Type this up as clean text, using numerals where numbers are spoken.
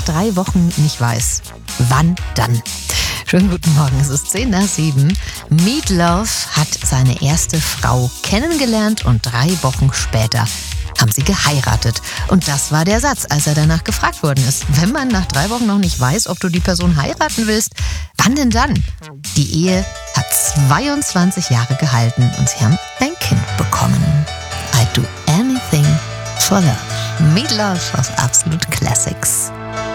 3 Wochen nicht weiß, wann dann? Schönen guten Morgen, es ist 7:10. Meat Love hat seine erste Frau kennengelernt und 3 Wochen später haben sie geheiratet. Und das war der Satz, als er danach gefragt worden ist. Wenn man nach 3 Wochen noch nicht weiß, ob du die Person heiraten willst, wann denn dann? Die Ehe hat 22 Jahre gehalten und sie haben ein Kind bekommen. I'd do anything for love. Meat Love auf Absolute Classics.